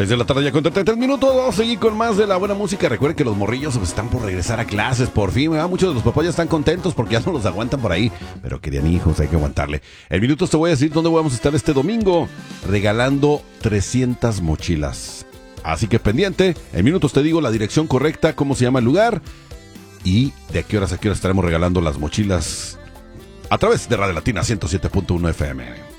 6 de la tarde ya con 33 minutos. Vamos a seguir con más de la buena música. Recuerden que los morrillos están por regresar a clases, por fin, ¿verdad? Muchos de los papás ya están contentos porque ya no los aguantan por ahí. Pero querían hijos, hay que aguantarle. En minutos te voy a decir dónde vamos a estar este domingo, regalando 300 mochilas. Así que pendiente, en minutos te digo la dirección correcta, cómo se llama el lugar y de a qué horas estaremos regalando las mochilas a través de Radio Latina 107.1 FM.